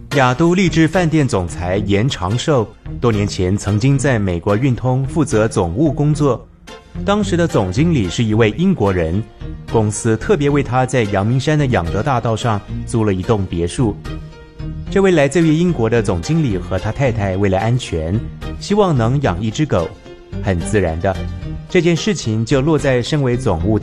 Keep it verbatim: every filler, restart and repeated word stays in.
亚都丽致饭店总裁严长寿多年前曾经在美国运通负责总务工作，当时的总经理是一位英国人，公司特别为他在阳明山的养德大道上租了一栋别墅。这位来自于英国的总经理和他太太为了安全，希望能养一只狗，很自然的，这件事情就落在身为总务